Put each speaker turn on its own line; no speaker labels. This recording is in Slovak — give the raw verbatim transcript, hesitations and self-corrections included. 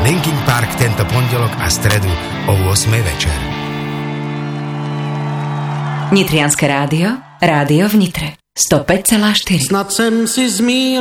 Linkin Park tento pondelok a stredu o ôsmej večer.
Nitrianske rádio, rádio v Nitre sto päť celá štyri.
Snad jsem si zmýl